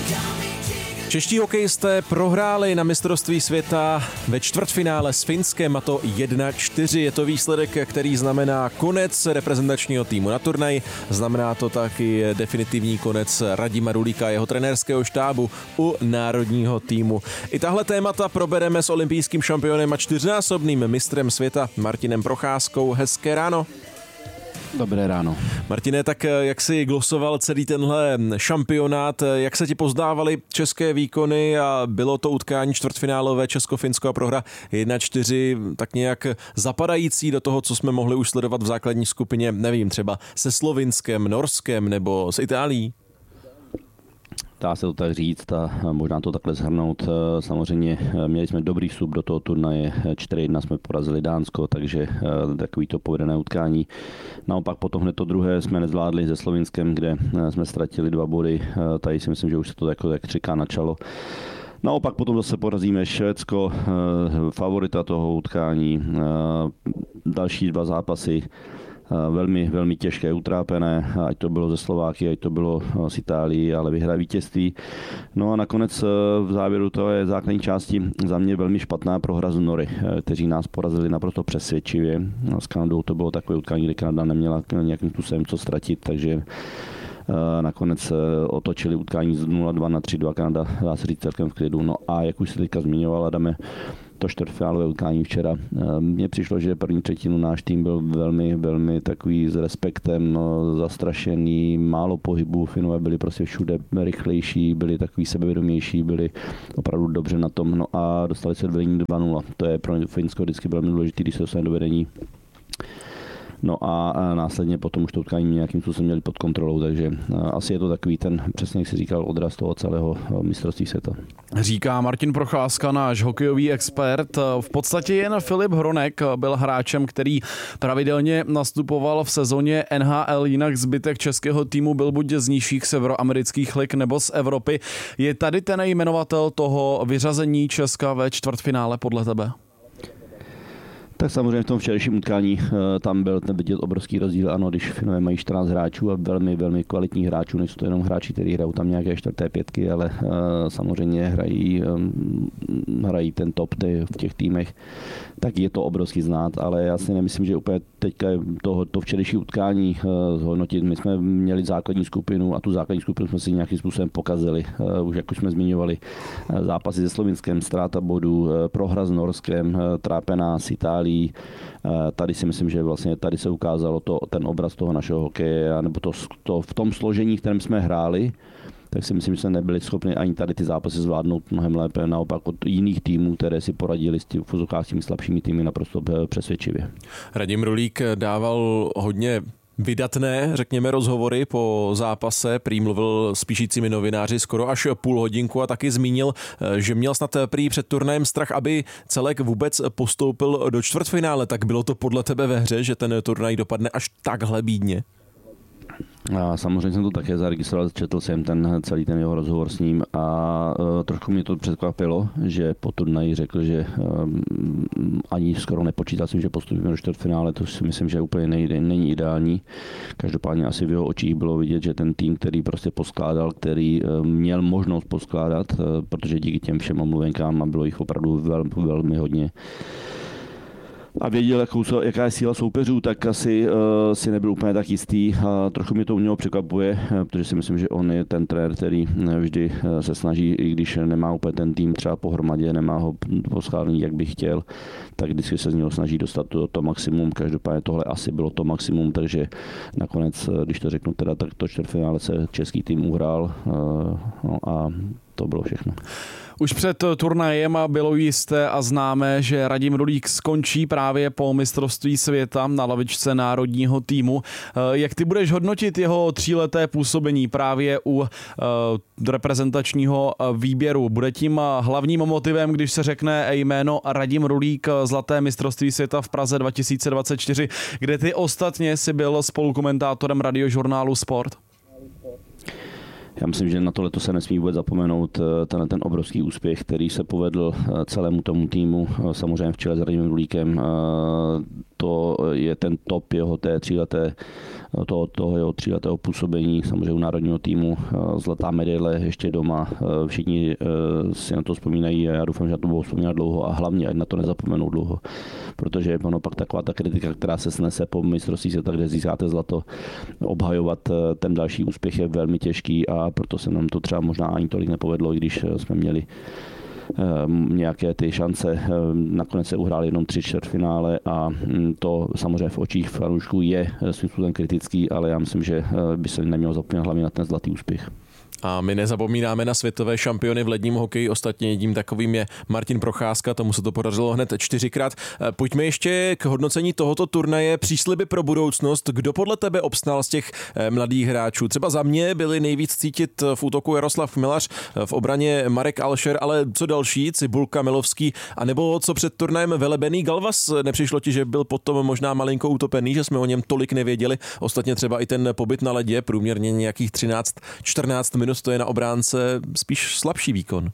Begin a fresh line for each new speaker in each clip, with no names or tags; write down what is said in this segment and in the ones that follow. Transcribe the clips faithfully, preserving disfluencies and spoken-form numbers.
Čeští hokejisté prohráli na mistrovství světa ve čtvrtfinále s Finskem, a to jedna čtyři. Je to výsledek, který znamená konec reprezentačního týmu na turnaj. Znamená to taky definitivní konec Radima Rulíka a jeho trenérského štábu u národního týmu. I tahle témata probereme s olympijským šampionem a čtyřnásobným mistrem světa Martinem Procházkou. Hezké ráno.
Dobré ráno.
Martine, tak jak jsi glosoval celý tenhle šampionát, jak se ti pozdávaly české výkony a bylo to utkání čtvrtfinálové Česko-Finsko a prohra jedna čtyři tak nějak zapadající do toho, co jsme mohli už sledovat v základní skupině, nevím, třeba se Slovinskem, Norskem nebo s Itálií?
Dá se to tak říct a možná to takhle shrnout. Samozřejmě měli jsme dobrý vstup do toho turnaje, čtyři jedna jsme porazili Dánsko, takže takový to povedené utkání. Naopak potom hned to druhé jsme nezvládli se Slovinskem, kde jsme ztratili dva body. Tady si myslím, že už se to jako tak třiká na čelo. Naopak potom zase porazíme Švédsko, favorita toho utkání, další dva zápasy. Velmi, velmi těžké, utrápené, ať to bylo ze Slováky, ať to bylo z Itálie, ale vyhraje vítězství. No a nakonec v závěru toho je základní části za mě velmi špatná prohra z Nory, kteří nás porazili naprosto přesvědčivě. S Kanadou to bylo takové utkání, kde Kanada neměla nějakým způsobem co ztratit, takže nakonec otočili utkání z nula dva na tři dva, Kanada dá se říct celkem v klidu. No a jak už se teďka zmiňovala, dáme to čtvrtfinálové utkání včera. Mně přišlo, že první třetinu náš tým byl velmi, velmi takový s respektem zastrašený, málo pohybu, Finové byli prostě všude rychlejší, byli takový sebevědomější, byli opravdu dobře na tom. No a dostali se do vedení dva nula. To je pro Finsko vždycky velmi důležité, když se dostane do vedení. No a následně potom už to utkání nějakým způsobem měli pod kontrolou, takže asi je to takový ten, přesně jak jsi říkal, odraz toho celého mistrovství světa.
Říká Martin Procházka, náš hokejový expert. V podstatě jen Filip Hronek byl hráčem, který pravidelně nastupoval v sezóně N H L, jinak zbytek českého týmu byl buď z nižších severoamerických lig nebo z Evropy. Je tady ten jmenovatel toho vyřazení Česka ve čtvrtfinále podle tebe?
Tak samozřejmě v tom včerejším utkání tam byl ten vidět obrovský rozdíl. Ano, když Finové mají čtrnáct hráčů a velmi, velmi kvalitních hráčů, nejsou to jenom hráči, kteří hrajou tam nějaké čtvrté pětky, ale uh, samozřejmě hrají, um, hrají ten top v těch týmech, tak je to obrovský znát, ale já si nemyslím, že úplně teďka to, to včerejší utkání uh, zhodnotit. My jsme měli základní skupinu a tu základní skupinu jsme si nějakým způsobem pokazili. Uh, už jako jsme zmiňovali uh, zápasy se Slovinskem, ztráta bodů, uh, prohra s Norskem, uh, trápená s Itálií. Tady si myslím, že vlastně tady se ukázalo to, ten obraz toho našeho hokeje, nebo to, to v tom složení, v kterém jsme hráli, tak si myslím, že jsme nebyli schopni ani tady ty zápasy zvládnout mnohem lépe, naopak od jiných týmů, které si poradili s tím, s těmi slabšími týmy naprosto přesvědčivě.
Radim Rulík dával hodně vydatné, řekněme, rozhovory po zápase, prý mluvil s píšícími novináři skoro až půl hodinku a taky zmínil, že měl snad prý před turnajem strach, aby celek vůbec postoupil do čtvrtfinále. Tak bylo to podle tebe ve hře, že ten turnaj dopadne až takhle bídně?
A samozřejmě jsem to také zaregistroval, četl jsem ten celý ten jeho rozhovor s ním a uh, trošku mě to překvapilo, že po turnaji řekl, že um, ani skoro nepočítal jsem, že postupíme do čtvrtfinále, to si myslím, že úplně nejde, není ideální. Každopádně asi v jeho očích bylo vidět, že ten tým, který prostě poskládal, který um, měl možnost poskládat, uh, protože díky těm všem omluvenkám a bylo jich opravdu velmi, velmi hodně, a věděl, jakou, jaká je síla soupeřů, tak asi uh, si nebyl úplně tak jistý. A trochu mě to u něho překvapuje, protože si myslím, že on je ten trenér, který vždy se snaží, i když nemá úplně ten tým třeba pohromadě, nemá ho poskládaný, jak by chtěl, tak vždycky se z něho snaží dostat to, to maximum. Každopádně tohle asi bylo to maximum, takže nakonec, když to řeknu, teda, tak to čtvrtfinále se český tým uhrál uh, no a to bylo všechno.
Už před turnajem bylo jisté a známé, že Radim Rulík skončí právě po mistrovství světa na lavičce národního týmu. Jak ty budeš hodnotit jeho tříleté působení právě u uh, reprezentačního výběru? Bude tím hlavním motivem, když se řekne jméno Radim Rulík, zlaté mistrovství světa v Praze dva tisíce dvacet čtyři, kde ty ostatně si byl spolukomentátorem radiožurnálu Sport?
Já myslím, že na tohle se nesmí vůbec zapomenout, ten, ten obrovský úspěch, který se povedl celému tomu týmu, samozřejmě v čele s Radimem Rulíkem. to je ten top jeho té tříleté, toho, toho jeho tříletého působení, samozřejmě u národního týmu, zlatá medaile ještě doma, všichni si na to vzpomínají a já doufám, že na to budou vzpomínat dlouho a hlavně, ať na to nezapomenou dlouho, protože ono pak taková ta kritika, která se snese po mistrovství světa, kde získáte zlato, obhajovat ten další úspěch je velmi těžký a proto se nám to třeba možná ani tolik nepovedlo, i když jsme měli nějaké ty šance. Nakonec se uhráli jenom tři čtvrtfinále a to samozřejmě v očích fanoušků je svým způsobem kritický, ale já myslím, že by se nemělo zapomínat hlavně na ten zlatý úspěch.
A my nezapomínáme na světové šampiony v ledním hokeji, ostatně jedním takovým je Martin Procházka, tomu se to podařilo hned čtyřikrát. Pojďme ještě k hodnocení tohoto turnaje, přísliby pro budoucnost. Kdo podle tebe obstál z těch mladých hráčů? Třeba za mě byli nejvíc cítit v útoku Jaroslav Milař, v obraně Marek Alšer, ale co další, Cibulka, Milovský, anebo co před turnajem Velebený Galvas? Nepřišlo ti, že byl potom možná malinko utopený, že jsme o něm tolik nevěděli? Ostatně třeba i ten pobyt na ledě, průměrně nějakých třináct čtrnáct minut, to je na obránce spíš slabší výkon.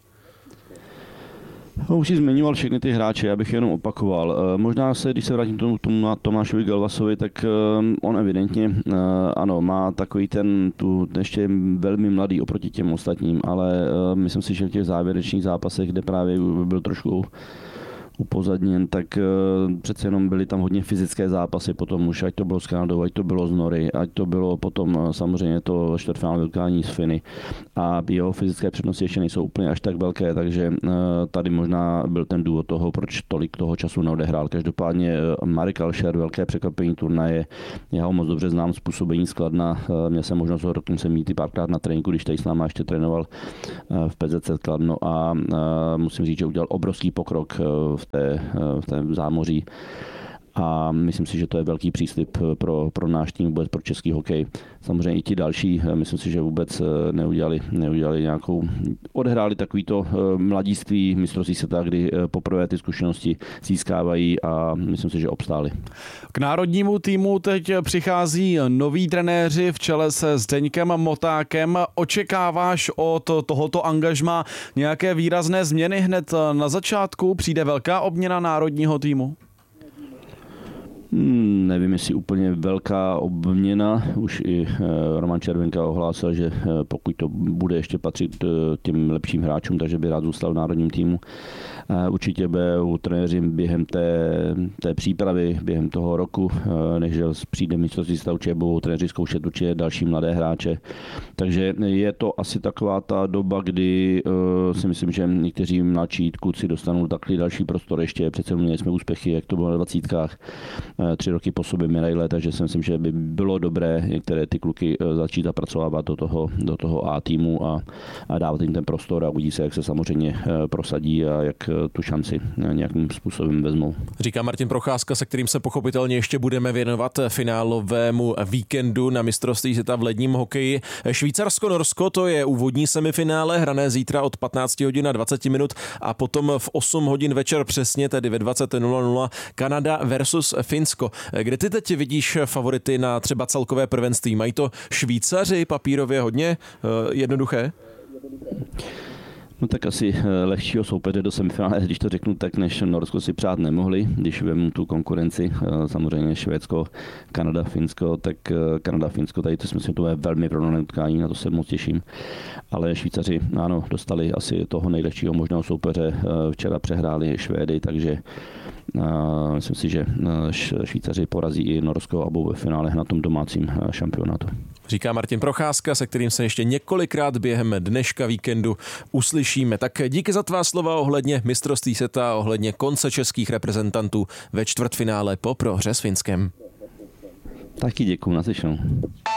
No, už jsi zmiňoval všechny ty hráče, já bych jenom opakoval. Možná se, když se vrátím tomu, tomu na Tomášovi Galvasovi, tak on evidentně, ano, má takový ten, tu ještě velmi mladý oproti těm ostatním, ale myslím si, že v těch závěrečných zápasech, kde právě byl trošku upozadněn, tak přece jenom byly tam hodně fyzické zápasy potom už, ať to bylo s Kanadou, ať to bylo z Nory, ať to bylo potom samozřejmě to čtvrtfinálové utkání s Finy a jeho fyzické přednosti ještě nejsou úplně až tak velké, takže tady možná byl ten důvod toho, proč tolik toho času neodehrál. Každopádně Marek Alšer, velké překvapení turnaje, já ho moc dobře znám z působení z Kladna, měl jsem možnost ho rokem se mít i párkrát na tréninku, když tady s náma ještě trénoval v P Z C Kladno a musím říct, že udělal obrovský pokrok v té, v té zámoří a myslím si, že to je velký příslib pro, pro náš tým, vůbec pro český hokej. Samozřejmě i ti další, myslím si, že vůbec neudělali, neudělali nějakou, odehráli takovýto mladiství mistrovství světa, kdy poprvé ty zkušenosti získávají a myslím si, že obstáli.
K národnímu týmu teď přichází noví trenéři v čele se Zdeňkem Motákem. Očekáváš od tohoto angažma nějaké výrazné změny hned na začátku? Přijde velká obměna národního týmu?
Hmm, nevím, jestli úplně velká obměna. Už i Roman Červenka ohlásil, že pokud to bude ještě patřit těm lepším hráčům, takže by rád zůstal v národním týmu. Určitě budou trenéři během té, té přípravy, během toho roku, než přijde mistrovství světa, určitě budou trenéři zkoušet určitě další mladé hráče. Takže je to asi taková ta doba, kdy si myslím, že někteří mladší kluci dostanou takový další prostor ještě. Přece měli jsme úspěchy, jak to bylo na dvacítkách, tři roky po sobě medaile, takže si myslím, že by bylo dobré některé ty kluky začít zapracovávat do toho, do toho A týmu a, a dávat jim ten prostor a uvidí se, jak se samozřejmě prosadí a jak tu šanci nějakým způsobem vezmou.
Říká Martin Procházka, se kterým se pochopitelně ještě budeme věnovat finálovému víkendu na mistrovství světa v ledním hokeji. Švýcarsko-Norsko, to je úvodní semifinále, hrané zítra od patnáct hodin a dvacet minut a potom v osm hodin večer přesně, tedy ve dvacet nula nula, Kanada versus Finsko. Kde ty teď vidíš favority na třeba celkové prvenství? Mají to Švýcaři papírově hodně uh, jednoduché?
No tak asi lehčího soupeře do semifinále, když to řeknu tak, než Norsko si přát nemohli, když vemu tu konkurenci, samozřejmě Švédsko, Kanada, Finsko, tak Kanada, Finsko, tady to si myslím, že to je velmi vyrovnané utkání, na to se moc těším, ale Švýcaři, ano, dostali asi toho nejlehčího možného soupeře, včera přehráli Švédy, takže myslím si, že Švýcaři porazí i Norsko a budou ve finále na tom domácím šampionátu.
Říká Martin Procházka, se kterým se ještě několikrát během dneška víkendu uslyšíme. Tak díky za tvá slova ohledně mistrovství světa, ohledně konce českých reprezentantů ve čtvrtfinále po prohře s Finskem.
Taky děkuju, naslyšenou.